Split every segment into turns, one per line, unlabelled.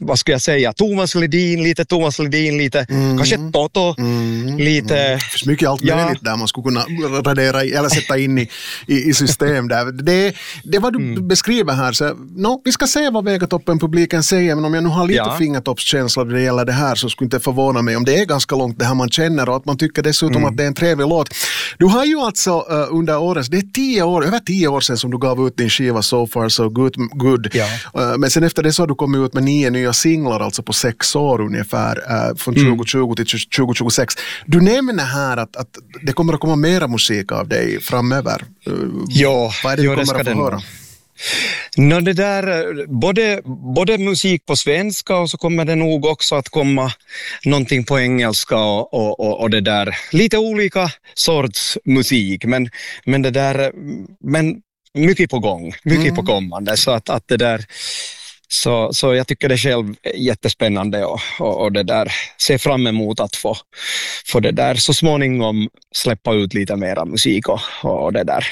vad ska jag säga, Thomas Ledin, lite kanske Toto, lite...
Det finns mycket allt möjligt där man skulle kunna radera eller sätta in i system där. Det vad du beskriver här, så vi ska se vad Vegatoppen-publiken säger, men om jag nu har lite fingertoppskänsla när det gäller det här, så skulle inte förvåna mig om det är ganska långt det här man känner, och att man tycker dessutom att det är en trevlig låt. Du har ju alltså under året, det är över 10 år sedan som du gav ut din skiva So Far So Good. Men sen efter det så har du kommit ut med 9 nya singlar, alltså på 6 år ungefär, från 2020 till 2026. Du nämner här att det kommer att komma mera musik av dig framöver. Vad är det du kommer att få höra?
Det där, både musik på svenska, och så kommer det nog också att komma någonting på engelska och det där, lite olika sorts musik, men det där, men mycket på gång, mycket på kommande, så att det där, så jag tycker det själv är jättespännande och det där, ser fram emot att få det där så småningom släppa ut lite mera musik och det där,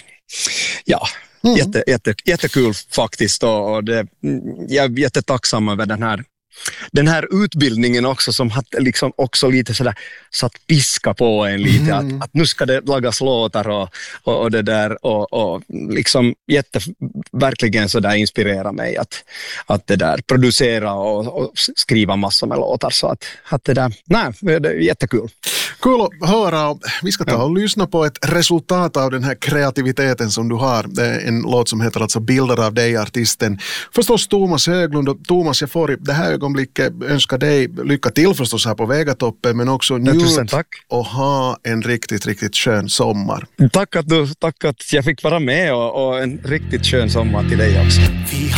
jättekul faktiskt, och jag är jättetacksam över den här utbildningen också, som har liksom också lite sådär satt piska på en lite, att nu ska det lagas låtar och det där, och liksom verkligen sådär inspirera mig att det där producera och skriva massor med låtar, så att det där, det är jättekul.
Kul att höra. Vi ska ta och lyssna på ett resultat av den här kreativiteten som du har. Det är en låt som heter alltså Bilder av dig, artisten. Förstås Thomas Höglund. Och Thomas, jag får i det här ögonblicket önska dig lycka till förstås här på Vegatoppen, men också njut och ha en riktigt, riktigt skön sommar.
Tack att jag fick vara med, och en riktigt skön sommar till dig också.